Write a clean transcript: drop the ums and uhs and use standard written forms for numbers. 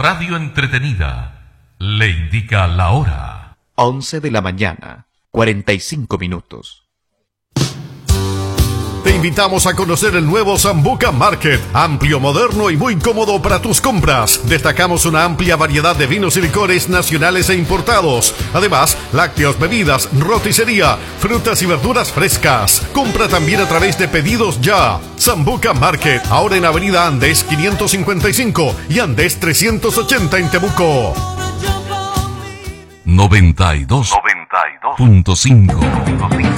radio entretenida le indica la hora. 11 de la mañana, 45 minutos. Te invitamos a conocer el nuevo Sambuca Market, amplio, moderno y muy cómodo para tus compras. Destacamos una amplia variedad de vinos y licores nacionales e importados. Además, lácteos, bebidas, roticería, frutas y verduras frescas. Compra también a través de Pedidos Ya. Sambuca Market, ahora en Avenida Andes 555 y Andes 380 en Temuco. 92.5